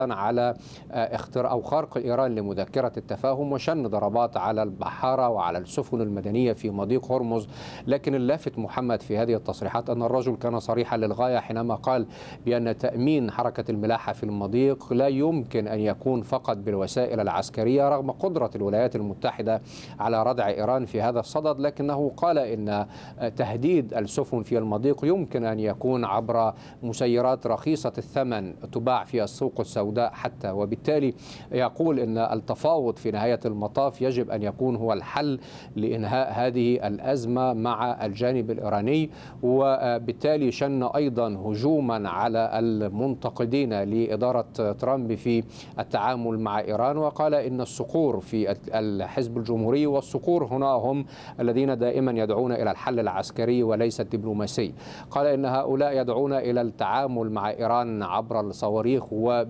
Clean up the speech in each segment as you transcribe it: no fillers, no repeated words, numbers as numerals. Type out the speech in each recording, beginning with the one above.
على اختراق أو خرق إيران لمذكرة التفاهم وشن ضربات على البحارة وعلى السفن المدنية في مضيق هرمز. لكن اللافت محمد في هذه التصريحات أن الرجل كان صريحا للغاية حينما قال بأن تأمين حركة الملاحة في المضيق لا يمكن أن يكون فقط بالوسائل العسكرية رغم قدرة الولايات المتحدة على ردع إيران في هذا الصدد، لكنه قال إن تهديد السفن في المضيق يمكن أن يكون عبر مسيرات رخيصة الثمن تباع في السوق السوداء حتى، وبالتالي يقول أن التفاوض في نهاية المطاف يجب أن يكون هو الحل لإنهاء هذه الأزمة مع الجانب الإيراني. وبالتالي شن أيضا هجوما على المنتقدين لإدارة ترامب في التعامل مع إيران، وقال إن الصقور في الحزب الجمهوري والصقور هنا هم الذين دائما يدعون إلى الحل العسكري وليس الدبلوماسي. قال إن هؤلاء يدعون إلى التعامل مع إيران عبر الصواريخ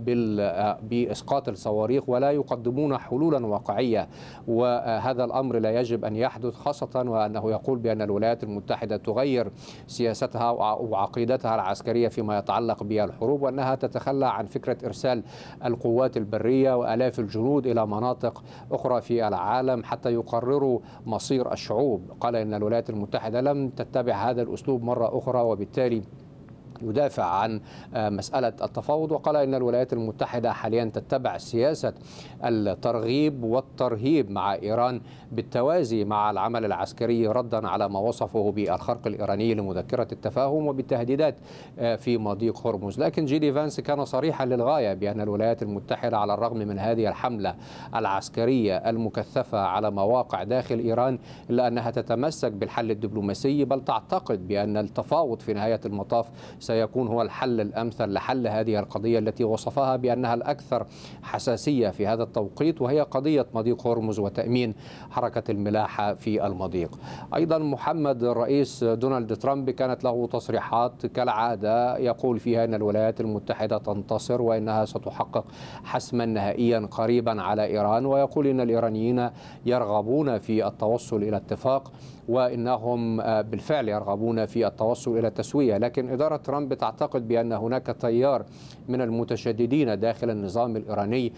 بإسقاط الصواريخ ولا يقدمون حلولا واقعية، وهذا الأمر لا يجب أن يحدث، خاصة وأنه يقول بأن الولايات المتحدة تغير سياستها وعقيدتها العسكرية فيما يتعلق بالحروب، وأنها تتخلى عن فكرة إرسال القوات البرية وآلاف الجنود إلى مناطق أخرى في العالم حتى يقرروا مصير الشعوب. قال إن الولايات المتحدة لم تتبع هذا الأسلوب مرة أخرى، وبالتالي يدافع عن مسألة التفاوض، وقال إن الولايات المتحدة حاليا تتبع سياسة الترغيب والترهيب مع إيران بالتوازي مع العمل العسكري ردا على ما وصفه بالخرق الإيراني لمذكرة التفاهم وبالتهديدات في مضيق هرمز. لكن جيدي فانس كان صريحا للغاية بأن الولايات المتحدة على الرغم من هذه الحملة العسكرية المكثفة على مواقع داخل إيران إلا أنها تتمسك بالحل الدبلوماسي، بل تعتقد بأن التفاوض في نهاية المطاف سيكون هو الحل الأمثل لحل هذه القضية التي وصفها بأنها الأكثر حساسية في هذا التوقيت، وهي قضية مضيق هرمز وتأمين حركة الملاحة في المضيق. أيضا محمد الرئيس دونالد ترامب كانت له تصريحات كالعادة يقول فيها أن الولايات المتحدة تنتصر وأنها ستحقق حسما نهائيا قريبا على إيران، ويقول أن الإيرانيين يرغبون في التوصل إلى اتفاق وإنهم بالفعل يرغبون في التوصل إلى تسوية. لكن إدارة ترامب تعتقد بأن هناك تيار من المتشددين داخل النظام الإيراني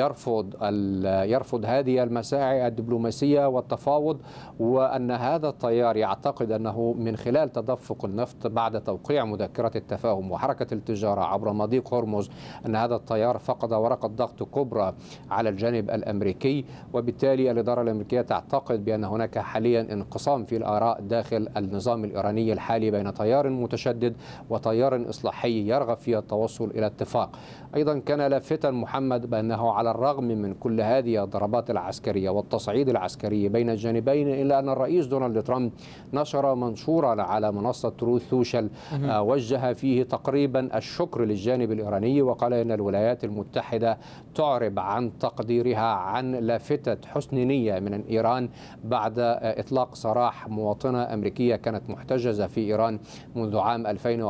يرفض هذه المساعي الدبلوماسية والتفاوض، وأن هذا التيار يعتقد أنه من خلال تدفق النفط بعد توقيع مذكرة التفاهم وحركة التجارة عبر مضيق هرمز أن هذا التيار فقد ورقة ضغط كبرى على الجانب الأمريكي، وبالتالي الإدارة الأمريكية تعتقد بأن هناك حاليا انقسام في الآراء داخل النظام الإيراني الحالي بين تيار متشدد وتيار إصلاحي يرغب في التوصل إلى اتفاق. أيضا كان لافتا محمد بأنه على الرغم من كل هذه الضربات العسكرية والتصعيد العسكري بين الجانبين إلا أن الرئيس دونالد ترامب نشر منشورا على منصة تروث سوشيال وجه فيه تقريبا الشكر للجانب الإيراني، وقال إن الولايات المتحدة تعرب عن تقديرها عن لافتة حسن نية من إيران بعد إطلاق سراح مواطنة أمريكية كانت محتجزة في إيران منذ عام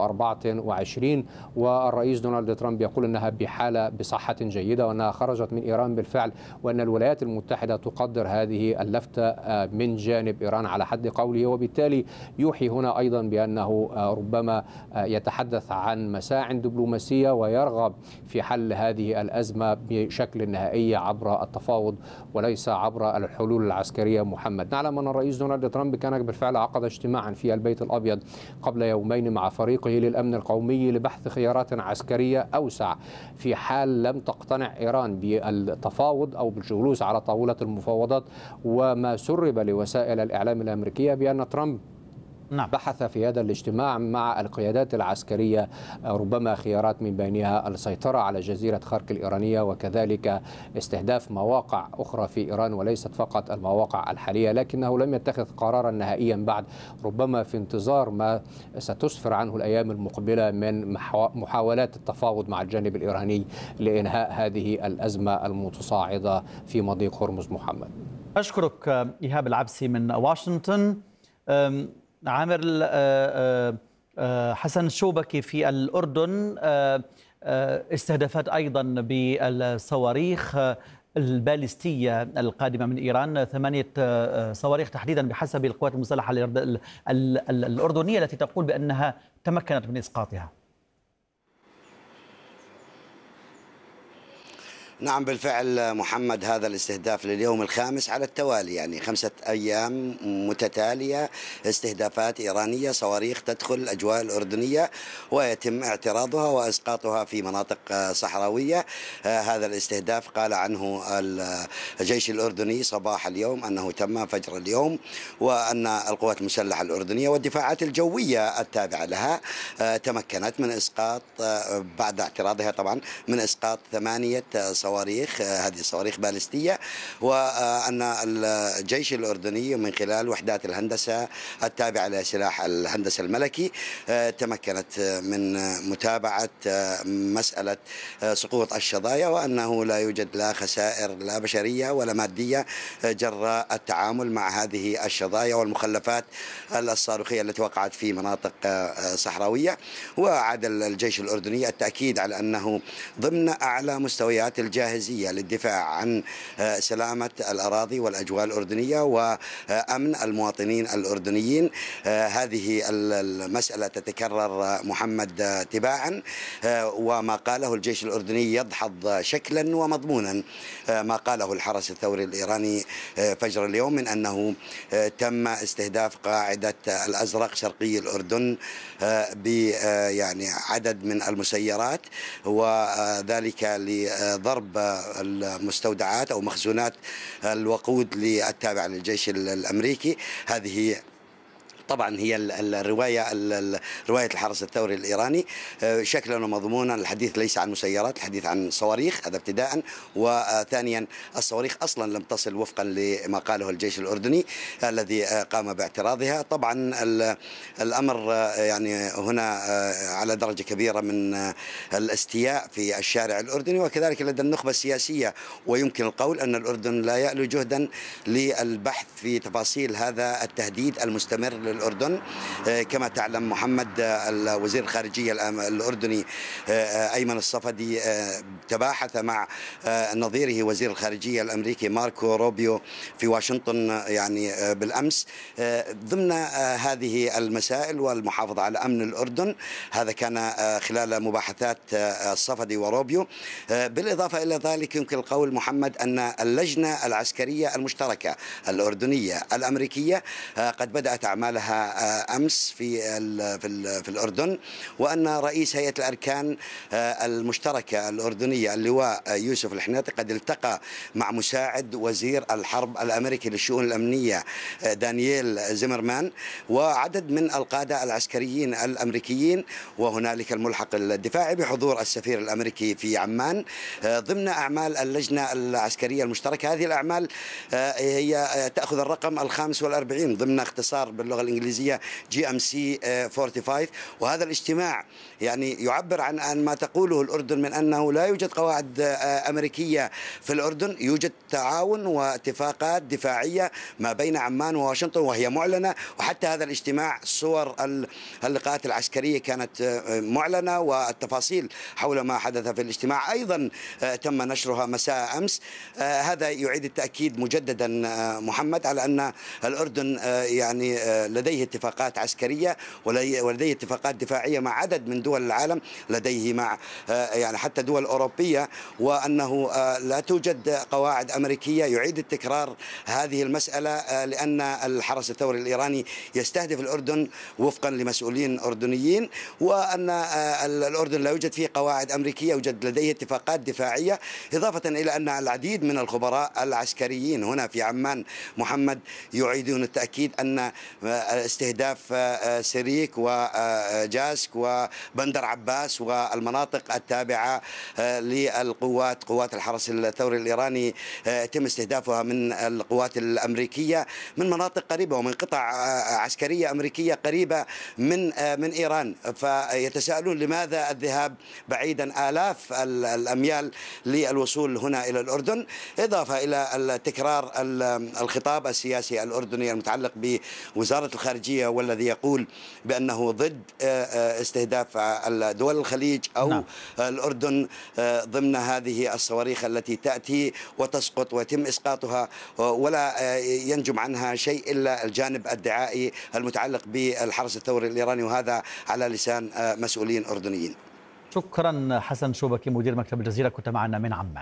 2024. والرئيس دونالد ترامب يقول أنها بحالة بصحة جيدة وأنها خرجت من إيران بالفعل، وأن الولايات المتحدة تقدر هذه اللفتة من جانب إيران على حد قوله، وبالتالي يوحي هنا أيضا بأنه ربما يتحدث عن مساع دبلوماسية ويرغب في حل هذه الأزمة بشكل نهائي عبر التفاوض وليس عبر الحلول العسكرية. محمد، نعلم أن الرئيس دونالد ترامب كان بالفعل عقد اجتماعا في البيت الأبيض قبل يومين مع فريقه للأمن القومي لبحث خيارات عسكرية أوسع في حال لم تقتنع إيران بالتفاوض أو بالجلوس على طاولة المفاوضات. وما سرب لوسائل الإعلام الأمريكية بأن ترامب بحث في هذا الاجتماع مع القيادات العسكرية ربما خيارات من بينها السيطرة على جزيرة خرق الإيرانية وكذلك استهداف مواقع أخرى في إيران وليست فقط المواقع الحالية، لكنه لم يتخذ قرارا نهائيا بعد، ربما في انتظار ما ستسفر عنه الأيام المقبلة من محاولات التفاوض مع الجانب الإيراني لإنهاء هذه الأزمة المتصاعدة في مضيق هرمز. محمد، أشكرك إيهاب العبسي من واشنطن. عامر، حسن الشوبكي في الأردن استهدفت أيضا بالصواريخ البالستية القادمة من إيران 8 صواريخ تحديدا بحسب القوات المسلحة الأردنية التي تقول بأنها تمكنت من إسقاطها. نعم بالفعل محمد، هذا الاستهداف لليوم الخامس على التوالي، يعني 5 أيام متتالية استهدافات إيرانية، صواريخ تدخل الأجواء الأردنية ويتم اعتراضها وإسقاطها في مناطق صحراوية. هذا الاستهداف قال عنه الجيش الأردني صباح اليوم أنه تم فجر اليوم، وأن القوات المسلحة الأردنية والدفاعات الجوية التابعة لها تمكنت من إسقاط بعد اعتراضها طبعا من إسقاط 8 صواريخ، هذه الصواريخ باليستية، وأن الجيش الأردني من خلال وحدات الهندسة التابعة لسلاح الهندسة الملكي تمكنت من متابعة مسألة سقوط الشظايا، وأنه لا يوجد لا خسائر لا بشرية ولا مادية جراء التعامل مع هذه الشظايا والمخلفات الصاروخية التي وقعت في مناطق صحراوية. وعاد الجيش الأردني التأكيد على أنه ضمن أعلى مستويات الجاهزية للدفاع عن سلامة الأراضي والأجواء الأردنية وأمن المواطنين الأردنيين. هذه المسألة تتكرر محمد تباعا، وما قاله الجيش الأردني يدحض شكلا ومضمونا ما قاله الحرس الثوري الإيراني فجر اليوم من أنه تم استهداف قاعدة الأزرق شرقي الأردن يعني عدد من المسيرات، وذلك لضرب المستودعات أو مخزونات الوقود التابعة للجيش الأمريكي. هذه طبعا هي رواية الحرس الثوري الإيراني شكلا ومضمونا. الحديث ليس عن مسيرات، الحديث عن صواريخ، هذا ابتداء. وثانيا الصواريخ أصلا لم تصل وفقا لما قاله الجيش الأردني الذي قام باعتراضها. طبعا الأمر يعني هنا على درجة كبيرة من الاستياء في الشارع الأردني وكذلك لدى النخبة السياسية، ويمكن القول أن الأردن لا يألو جهدا للبحث في تفاصيل هذا التهديد المستمر للأردن. كما تعلم محمد، وزير الخارجية الأردني أيمن الصفدي تباحث مع نظيره وزير الخارجية الأمريكي ماركو روبيو في واشنطن يعني بالأمس ضمن هذه المسائل والمحافظة على أمن الأردن. هذا كان خلال مباحثات الصفدي وروبيو. بالإضافة إلى ذلك يمكن القول محمد أن اللجنة العسكرية المشتركة الأردنية الأمريكية قد بدأت أعمالها أمس في الأردن، وأن رئيس هيئة الأركان المشتركة الأردنية اللواء يوسف الحنيطي قد التقى مع مساعد وزير الحرب الأمريكي للشؤون الأمنية دانييل زيمرمان وعدد من القادة العسكريين الأمريكيين، وهنالك الملحق الدفاعي بحضور السفير الأمريكي في عمان ضمن أعمال اللجنة العسكرية المشتركة. هذه الأعمال هي تأخذ الرقم 45 ضمن اختصار باللغة الإنجليزية GMC 45. وهذا الاجتماع يعني يعبر عن ما تقوله الأردن من أنه لا يوجد قواعد أمريكية في الأردن، يوجد تعاون واتفاقات دفاعية ما بين عمان وواشنطن وهي معلنة. وحتى هذا الاجتماع صور اللقاءات العسكرية كانت معلنة، والتفاصيل حول ما حدث في الاجتماع أيضا تم نشرها مساء أمس. هذا يعيد التأكيد مجددا محمد على أن الأردن يعني لديه اتفاقات عسكرية ولديه اتفاقات دفاعية مع عدد من دول العالم، لديه مع يعني حتى دول أوروبية، وأنه لا توجد قواعد أمريكية. يعيد التكرار هذه المسألة لأن الحرس الثوري الإيراني يستهدف الأردن وفقا لمسؤولين أردنيين، وأن الأردن لا يوجد فيه قواعد أمريكية، يوجد لديه اتفاقات دفاعية. إضافة إلى أن العديد من الخبراء العسكريين هنا في عمان محمد يعيدون التأكيد أن استهداف سريك وجاسك وبندر عباس والمناطق التابعة قوات الحرس الثوري الإيراني يتم استهدافها من القوات الأمريكية من مناطق قريبة ومن قطع عسكرية أمريكية قريبة من إيران. فيتساءلون لماذا الذهاب بعيدا آلاف الأميال للوصول هنا إلى الأردن. إضافة إلى تكرار الخطاب السياسي الأردني المتعلق بوزارة الخارجية والذي يقول بأنه ضد استهداف دول الخليج أو الأردن ضمن هذه الصواريخ التي تأتي وتسقط ويتم إسقاطها ولا ينجم عنها شيء إلا الجانب الدعائي المتعلق بالحرس الثوري الإيراني، وهذا على لسان مسؤولين أردنيين. شكرا حسن شوبكي مدير مكتب الجزيرة، كنت معنا من عمان.